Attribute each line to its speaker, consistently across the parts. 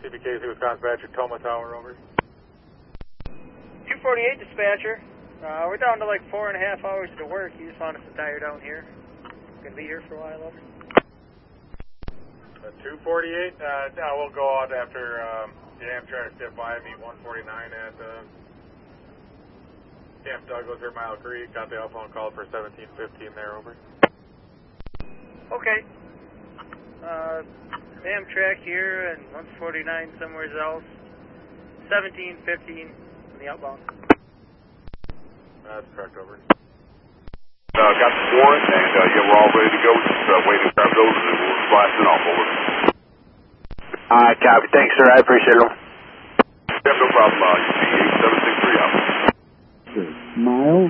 Speaker 1: CBKC Wisconsin Badger, Toma Tower, over.
Speaker 2: 248 dispatcher. We're down to like 4.5 hours to work. You just want us to tire down here. Gonna be here for a while, over.
Speaker 1: 248, we'll go out after the Amtrak step by, meet 149 at Camp Douglas or Mile Creek. Got the L phone call for 1715 there, over.
Speaker 2: Okay. Amtrak here and 149 somewhere else. 1715 on the outbound.
Speaker 1: That's correct, over.
Speaker 3: Got the warrant, and yeah, we're all ready to go. Just waiting to grab those, and we'll blast it off, over.
Speaker 4: Alright, copy. Thanks, sir. I appreciate it.
Speaker 3: Yeah, no problem. UP8763 out.
Speaker 5: Mile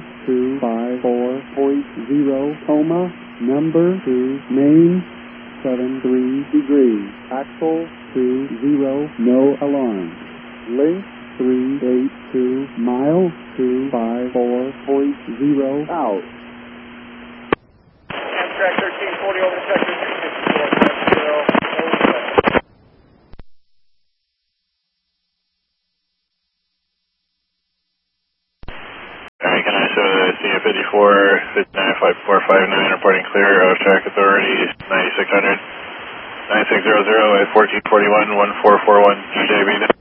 Speaker 5: 254.0, Toma, number 2, main 73 degrees, axle 20, no alarm. Link 382, mile 254.0, out.
Speaker 2: Amtrak 1340 over to sector 354.0.
Speaker 6: Alright, can I show the CF54, 595459, reporting clear of track authority 9600, 9600 at 1441, 1441, GJB.